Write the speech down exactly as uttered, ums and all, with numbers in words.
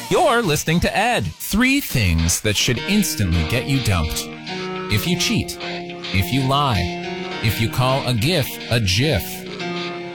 You're listening to Ed. Three things that should instantly get you dumped. If you cheat, if you lie, if you call a GIF a GIF.